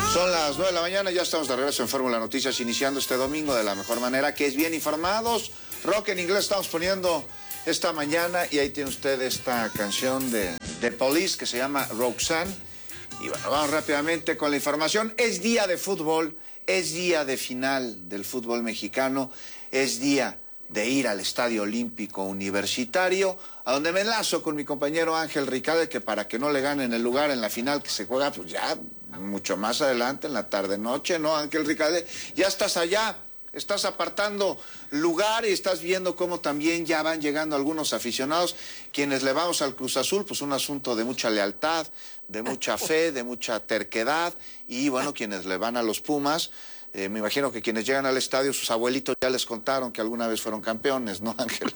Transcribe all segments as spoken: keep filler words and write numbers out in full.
Son las nueve de la mañana, ya estamos de regreso en Fórmula Noticias, iniciando este domingo de la mejor manera, que es bien informados. Rock en inglés estamos poniendo esta mañana y ahí tiene usted esta canción de The Police que se llama Roxanne. Y bueno, vamos rápidamente con la información. Es día de fútbol, es día de final del fútbol mexicano, es día de ir al Estadio Olímpico Universitario, a donde me enlazo con mi compañero Ángel Ricade, que para que no le ganen el lugar en la final que se juega, pues ya mucho más adelante, en la tarde-noche, ¿no, Ángel Ricade? Ya estás allá, estás apartando lugar y estás viendo cómo también ya van llegando algunos aficionados, quienes le vamos al Cruz Azul, pues un asunto de mucha lealtad, de mucha fe, de mucha terquedad, y bueno, quienes le van a los Pumas, Eh, me imagino que quienes llegan al estadio, sus abuelitos ya les contaron que alguna vez fueron campeones, ¿no, Ángel?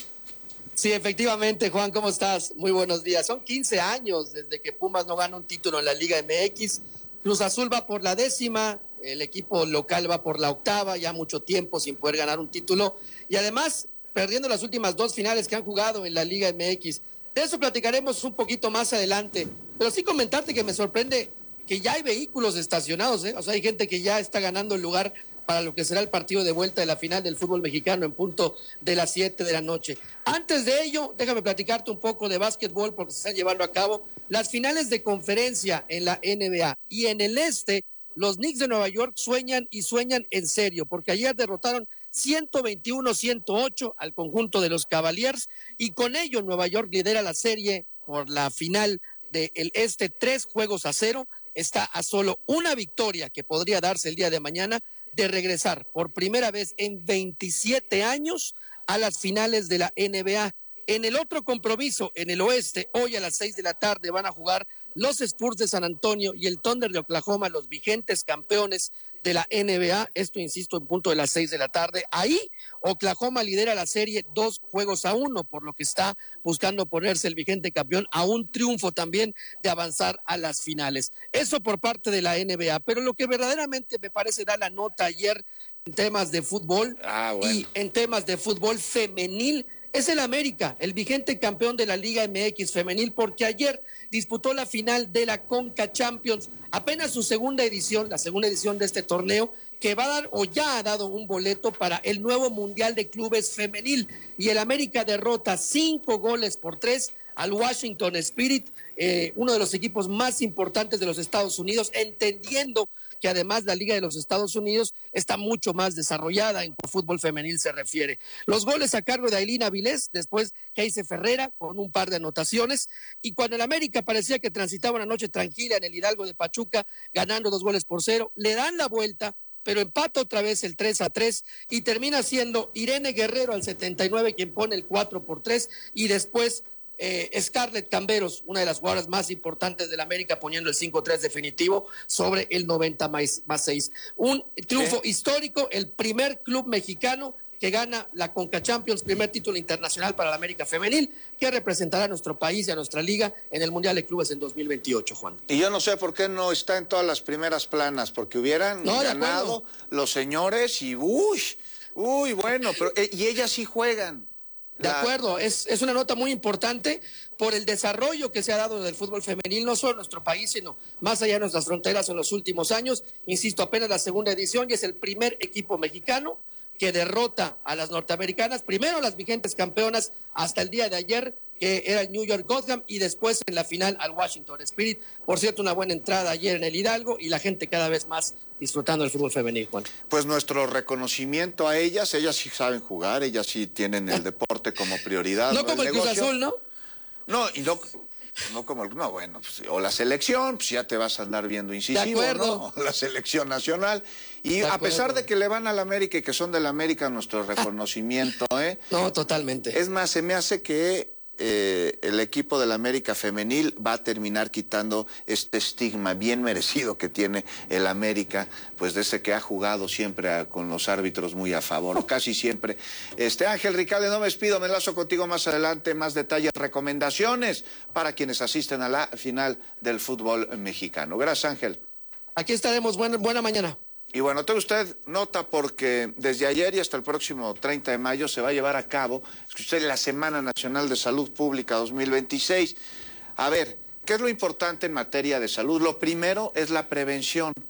Sí, efectivamente, Juan, ¿cómo estás? Muy buenos días. Son quince años desde que Pumas no gana un título en la Liga M X. Cruz Azul va por la décima, el equipo local va por la octava, ya mucho tiempo sin poder ganar un título. Y además, perdiendo las últimas dos finales que han jugado en la Liga M X. De eso platicaremos un poquito más adelante. Pero sí comentarte que me sorprende que ya hay vehículos estacionados, ¿eh? O sea, hay gente que ya está ganando el lugar para lo que será el partido de vuelta de la final del fútbol mexicano en punto de las siete de la noche. Antes de ello, déjame platicarte un poco de básquetbol porque se están llevando a cabo las finales de conferencia en la N B A. Y en el este, los Knicks de Nueva York sueñan y sueñan en serio, porque ayer derrotaron ciento veintiuno a ciento ocho al conjunto de los Cavaliers y con ello Nueva York lidera la serie por la final del este, tres juegos a cero. Está a solo una victoria que podría darse el día de mañana de regresar por primera vez en veintisiete años a las finales de la N B A. En el otro compromiso, en el oeste, hoy a las seis de la tarde van a jugar los Spurs de San Antonio y el Thunder de Oklahoma, los vigentes campeones de la N B A. Esto, insisto, en punto de las seis de la tarde. Ahí, Oklahoma lidera la serie dos juegos a uno, por lo que está buscando ponerse el vigente campeón a un triunfo también de avanzar a las finales. Eso por parte de la N B A. Pero lo que verdaderamente me parece da la nota ayer en temas de fútbol ah, bueno. y en temas de fútbol femenil es el América, el vigente campeón de la Liga M X femenil, porque ayer disputó la final de la Conca Champions, apenas su segunda edición, la segunda edición de este torneo, que va a dar o ya ha dado un boleto para el nuevo Mundial de Clubes femenil. Y el América derrota cinco goles por tres al Washington Spirit, eh, uno de los equipos más importantes de los Estados Unidos, entendiendo que además la Liga de los Estados Unidos está mucho más desarrollada en fútbol femenil se refiere. Los goles a cargo de Ailina Vilés, después Keise Ferreira con un par de anotaciones, y cuando el América parecía que transitaba una noche tranquila en el Hidalgo de Pachuca, ganando dos goles por cero, le dan la vuelta, pero empata otra vez el tres a tres y termina siendo Irene Guerrero al setenta y nueve quien pone el cuatro por tres y después Eh, Scarlett Camberos, una de las jugadoras más importantes del América, poniendo el cinco tres definitivo sobre el noventa más seis. Un triunfo ¿Sí? histórico, el primer club mexicano que gana la Conca Champions, primer título internacional para la América femenil, que representará a nuestro país y a nuestra liga en el Mundial de Clubes en dos mil veintiocho, Juan. Y yo no sé por qué no está en todas las primeras planas, porque hubieran no, ganado los señores y uy, uy, bueno, pero eh, y ellas sí juegan. De acuerdo, es, es una nota muy importante por el desarrollo que se ha dado del fútbol femenil, no solo en nuestro país, sino más allá de nuestras fronteras en los últimos años. Insisto, apenas la segunda edición y es el primer equipo mexicano que derrota a las norteamericanas, primero las vigentes campeonas hasta el día de ayer, que era el New York Gotham, y después en la final al Washington Spirit. Por cierto, una buena entrada ayer en el Hidalgo y la gente cada vez más disfrutando del fútbol femenil, Juan. Pues nuestro reconocimiento a ellas, ellas sí saben jugar, ellas sí tienen el deporte como prioridad. No, ¿no? Como el, el Cruz Azul, ¿no? No, y no, no como el, no, bueno, pues, o la selección, pues ya te vas a andar viendo incisivo, de acuerdo. ¿no? La selección nacional. Y a pesar de que le van a la América y que son de la América, nuestro reconocimiento, ¿eh? No, totalmente. Es más, se me hace que Eh, el equipo de la América femenil va a terminar quitando este estigma bien merecido que tiene el América, pues desde que ha jugado siempre a, con los árbitros muy a favor, casi siempre. Este Ángel Ricalde, no me despido, me enlazo contigo más adelante, más detalles, recomendaciones para quienes asisten a la final del fútbol mexicano. Gracias, Ángel. Aquí estaremos, buena, buena mañana. Y bueno, tenga usted nota porque desde ayer y hasta el próximo treinta de mayo se va a llevar a cabo, escuche usted, la Semana Nacional de Salud Pública dos mil veintiséis. A ver, ¿qué es lo importante en materia de salud? Lo primero es la prevención.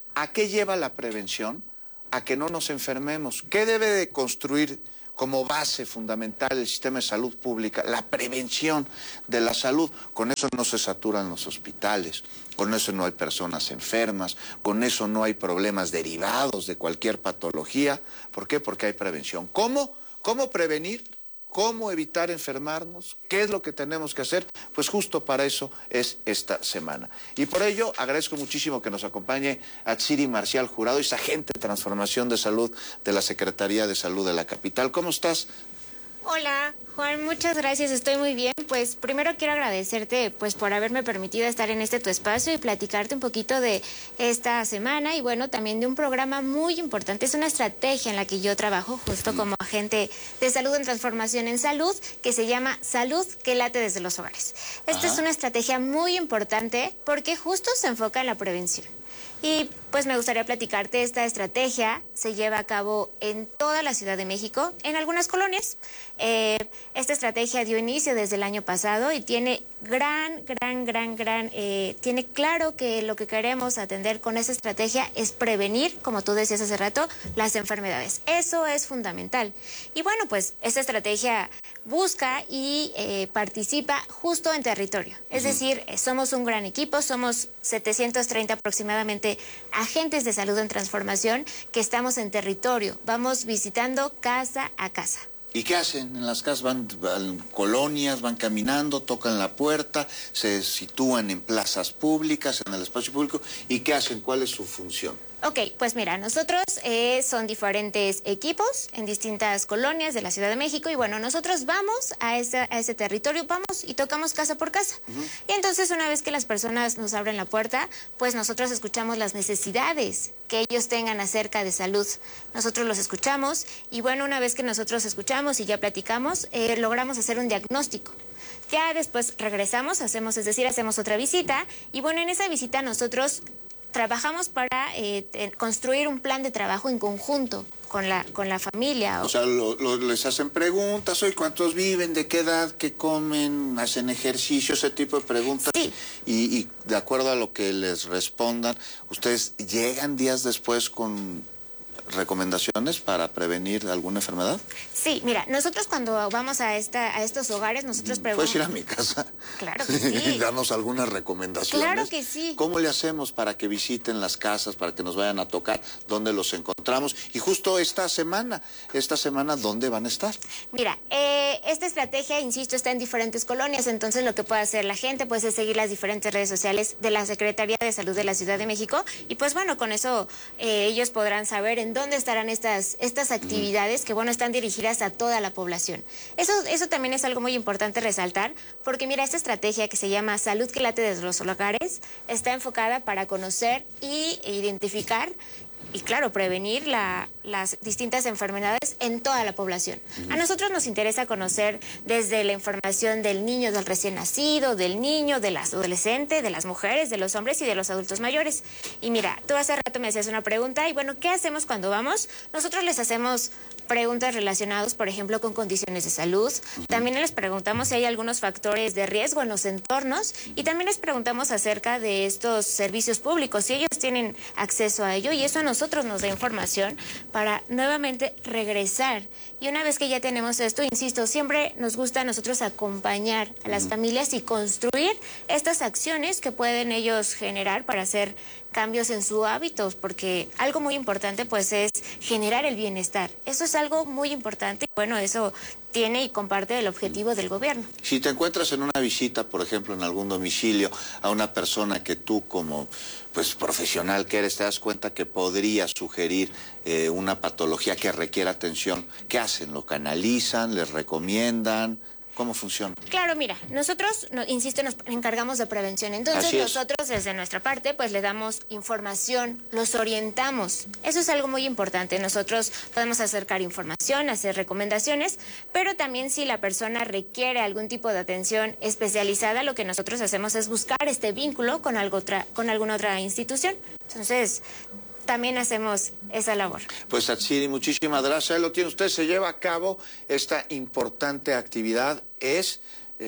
¿A qué lleva la prevención? A que no nos enfermemos. ¿Qué debe de construir como base fundamental el sistema de salud pública? La prevención de la salud. Con eso no se saturan los hospitales, con eso no hay personas enfermas, con eso no hay problemas derivados de cualquier patología. ¿Por qué? Porque hay prevención. ¿Cómo? ¿Cómo prevenir? ¿Cómo evitar enfermarnos? ¿Qué es lo que tenemos que hacer? Pues justo para eso es esta semana. Y por ello agradezco muchísimo que nos acompañe Atsiri Marcial Jurado, es agente de transformación de salud de la Secretaría de Salud de la capital. ¿Cómo estás? Hola, Juan, muchas gracias, estoy muy bien. Pues primero quiero agradecerte pues por haberme permitido estar en este tu espacio y platicarte un poquito de esta semana y bueno, también de un programa muy importante. Es una estrategia en la que yo trabajo justo como agente de salud en transformación en salud, que se llama Salud que late desde los hogares. Esta Ajá. es una estrategia muy importante porque justo se enfoca en la prevención. Y pues me gustaría platicarte, esta estrategia se lleva a cabo en toda la Ciudad de México, en algunas colonias. Eh, esta estrategia dio inicio desde el año pasado y tiene gran, gran, gran, gran, eh, tiene claro que lo que queremos atender con esta estrategia es prevenir, como tú decías hace rato, las enfermedades. Eso es fundamental. Y bueno, pues esta estrategia busca y eh, participa justo en territorio. Es uh-huh. decir, somos un gran equipo, somos setecientos treinta aproximadamente agentes de salud en transformación que estamos en territorio. Vamos visitando casa a casa. ¿Y qué hacen? En las casas van, van colonias, van caminando, tocan la puerta, se sitúan en plazas públicas, en el espacio público. ¿Y qué hacen? ¿Cuál es su función? Ok, pues mira, nosotros eh, son diferentes equipos en distintas colonias de la Ciudad de México y bueno, nosotros vamos a ese, a ese territorio, vamos y tocamos casa por casa. Uh-huh. Y entonces una vez que las personas nos abren la puerta, pues nosotros escuchamos las necesidades que ellos tengan acerca de salud. Nosotros los escuchamos y bueno, una vez que nosotros escuchamos y ya platicamos, eh, logramos hacer un diagnóstico. Ya después regresamos, hacemos, es decir, hacemos otra visita y bueno, en esa visita nosotros trabajamos para eh, construir un plan de trabajo en conjunto con la con la familia. O sea, lo, lo, les hacen preguntas, hoy ¿cuántos viven? ¿De qué edad? ¿Qué comen? ¿Hacen ejercicio? Ese tipo de preguntas. Sí. Y, y de acuerdo a lo que les respondan, ¿ustedes llegan días después con recomendaciones para prevenir alguna enfermedad? Sí, mira, nosotros cuando vamos a esta a estos hogares, nosotros preguntamos... ¿Puedes ir a mi casa? Claro que sí. Darnos algunas recomendaciones. Claro que sí. ¿Cómo le hacemos para que visiten las casas, para que nos vayan a tocar? ¿Dónde los encontramos? Y justo esta semana, esta semana, ¿dónde van a estar? Mira, eh, esta estrategia, insisto, está en diferentes colonias, entonces lo que puede hacer la gente pues es seguir las diferentes redes sociales de la Secretaría de Salud de la Ciudad de México y pues bueno, con eso eh, ellos podrán saber en dónde estarán estas, estas actividades que, bueno, están dirigidas a toda la población. Eso, eso también es algo muy importante resaltar, porque mira, esta estrategia que se llama Salud que late desde los hogares está enfocada para conocer y identificar y, claro, prevenir la, las distintas enfermedades en toda la población. A nosotros nos interesa conocer desde la información del niño, del recién nacido, del niño, del adolescente, de las mujeres, de los hombres y de los adultos mayores. Y mira, tú hace rato me hacías una pregunta y bueno, ¿qué hacemos cuando vamos? Nosotros les hacemos preguntas relacionadas, por ejemplo, con condiciones de salud. También les preguntamos si hay algunos factores de riesgo en los entornos y también les preguntamos acerca de estos servicios públicos, si ellos tienen acceso a ello y eso a nosotros nos da información para nuevamente regresar. Y una vez que ya tenemos esto, insisto, siempre nos gusta a nosotros acompañar a las familias y construir estas acciones que pueden ellos generar para hacer cambios en sus hábitos, porque algo muy importante pues es generar el bienestar. Eso es algo muy importante y bueno, eso tiene y comparte el objetivo del gobierno. Si te encuentras en una visita, por ejemplo, en algún domicilio, a una persona que tú como pues profesional que eres, te das cuenta que podría sugerir eh, una patología que requiera atención, ¿qué hacen? ¿Lo canalizan? ¿Les recomiendan? ¿Cómo funciona? Claro, mira, nosotros, no, insisto, nos encargamos de prevención. Entonces nosotros desde nuestra parte pues le damos información, los orientamos. Eso es algo muy importante. Nosotros podemos acercar información, hacer recomendaciones, pero también si la persona requiere algún tipo de atención especializada, lo que nosotros hacemos es buscar este vínculo con, algo otra, con alguna otra institución. Entonces también hacemos esa labor. Pues Atsiri, muchísimas gracias. Ahí lo tiene usted, se lleva a cabo esta importante actividad. Es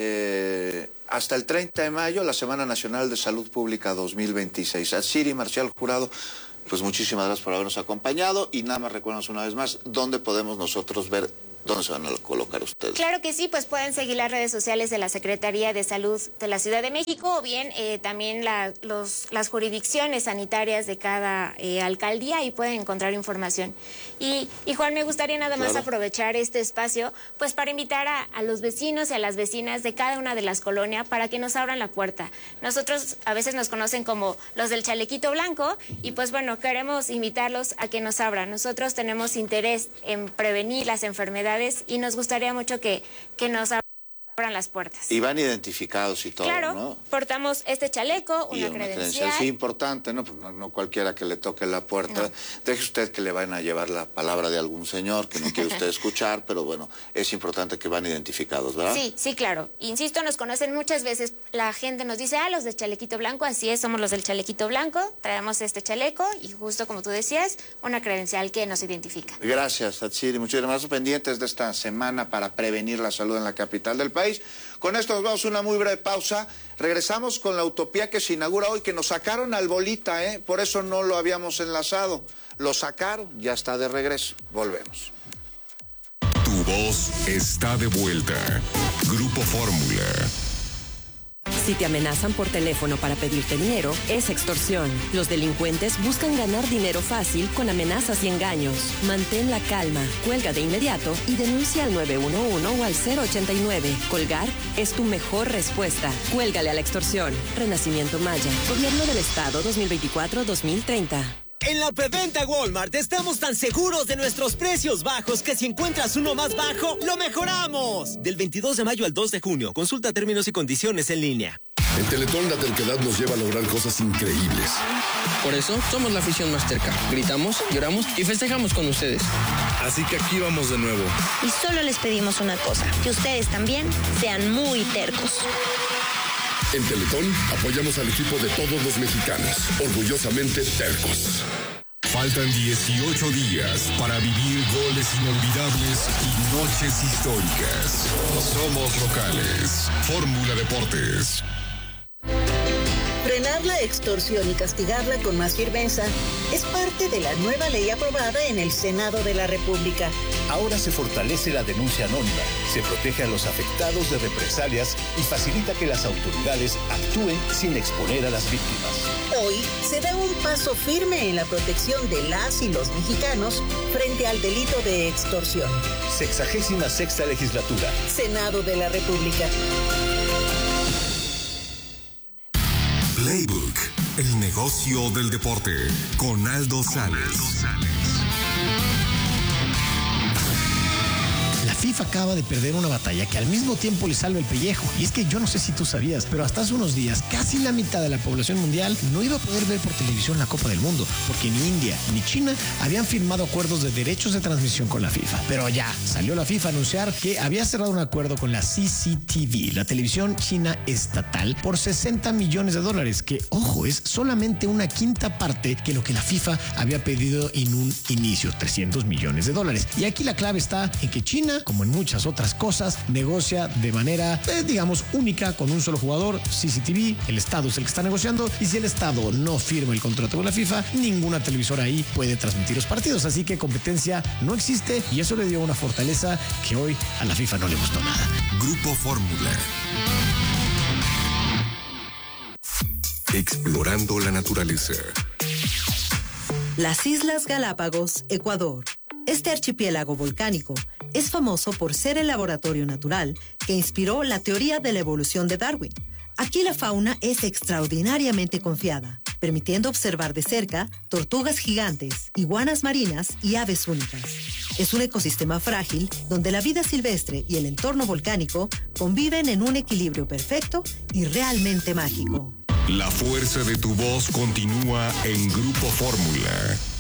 eh, hasta el treinta de mayo, la Semana Nacional de Salud Pública dos mil veintiséis. Atsiri Marcial Jurado, pues muchísimas gracias por habernos acompañado y nada más recuérdanos una vez más dónde podemos nosotros ver dónde se van a colocar ustedes. Claro que sí, pues pueden seguir las redes sociales de la Secretaría de Salud de la Ciudad de México o bien eh, también la, los, las jurisdicciones sanitarias de cada eh, alcaldía y pueden encontrar información. Y, y Juan, me gustaría nada más claro. aprovechar este espacio pues para invitar a, a los vecinos y a las vecinas de cada una de las colonias para que nos abran la puerta. Nosotros a veces nos conocen como los del chalequito blanco y pues bueno, queremos invitarlos a que nos abran. Nosotros tenemos interés en prevenir las enfermedades y nos gustaría mucho que, que nos abran las puertas. Y van identificados y todo, claro, ¿no? Portamos este chaleco, una, y una credencial. credencial. Sí, importante, ¿no? No, no cualquiera que le toque la puerta. No. Deje usted que le vayan a llevar la palabra de algún señor que no quiere usted escuchar, pero bueno, es importante que van identificados, ¿verdad? Sí, sí, claro. Insisto, nos conocen muchas veces. La gente nos dice, ah, los del chalequito blanco, así es, somos los del chalequito blanco, traemos este chaleco y justo como tú decías, una credencial que nos identifica. Gracias, Tatsiri. Muchísimas gracias. Pendientes de esta semana para prevenir la salud en la capital del país. Con esto nos vamos a una muy breve pausa. Regresamos con la utopía que se inaugura hoy, que nos sacaron al bolita, ¿eh? Por eso no lo habíamos enlazado. Lo sacaron, ya está de regreso. Volvemos. Tu voz está de vuelta. Grupo Fórmula. Si te amenazan por teléfono para pedirte dinero, es extorsión. Los delincuentes buscan ganar dinero fácil con amenazas y engaños. Mantén la calma, cuelga de inmediato y denuncia al nueve uno uno o al cero ochenta y nueve. Colgar es tu mejor respuesta. Cuélgale a la extorsión. Renacimiento Maya. Gobierno del Estado dos mil veinticuatro a dos mil treinta. En la preventa Walmart estamos tan seguros de nuestros precios bajos que si encuentras uno más bajo, ¡lo mejoramos! Del veintidós de mayo al dos de junio. Consulta términos y condiciones en línea. En Teletón la terquedad nos lleva a lograr cosas increíbles. Por eso somos la afición más terca. Gritamos, lloramos y festejamos con ustedes. Así que aquí vamos de nuevo. Y solo les pedimos una cosa, que ustedes también sean muy tercos. En Teletón apoyamos al equipo de todos los mexicanos, orgullosamente tercos. Faltan dieciocho días para vivir goles inolvidables y noches históricas. Somos locales. Fórmula Deportes. Frenar la extorsión y castigarla con más firmeza es parte de la nueva ley aprobada en el Senado de la República. Ahora se fortalece la denuncia anónima, se protege a los afectados de represalias y facilita que las autoridades actúen sin exponer a las víctimas. Hoy se da un paso firme en la protección de las y los mexicanos frente al delito de extorsión. Sexagésima sexta legislatura. Senado de la República. Playbook, el negocio del deporte, con Aldo Sales. La FIFA acaba de perder una batalla que al mismo tiempo le salva el pellejo. Y es que yo no sé si tú sabías, pero hasta hace unos días casi la mitad de la población mundial no iba a poder ver por televisión la Copa del Mundo, porque ni India ni China habían firmado acuerdos de derechos de transmisión con la FIFA. Pero ya salió la FIFA a anunciar que había cerrado un acuerdo con la C C T V, la televisión china estatal, por sesenta millones de dólares, que, ojo, es solamente una quinta parte que lo que la FIFA había pedido en un inicio, trescientos millones de dólares. Y aquí la clave está en que China, como en muchas otras cosas, negocia de manera, eh, digamos, única con un solo jugador, C C T V. El Estado es el que está negociando y si el Estado no firma el contrato con la FIFA, ninguna televisora ahí puede transmitir los partidos. Así que competencia no existe y eso le dio una fortaleza que hoy a la FIFA no le gustó nada. Grupo Fórmula. Explorando la naturaleza. Las Islas Galápagos, Ecuador. Este archipiélago volcánico es famoso por ser el laboratorio natural que inspiró la teoría de la evolución de Darwin. Aquí la fauna es extraordinariamente confiada, permitiendo observar de cerca tortugas gigantes, iguanas marinas y aves únicas. Es un ecosistema frágil donde la vida silvestre y el entorno volcánico conviven en un equilibrio perfecto y realmente mágico. La fuerza de tu voz continúa en Grupo Fórmula.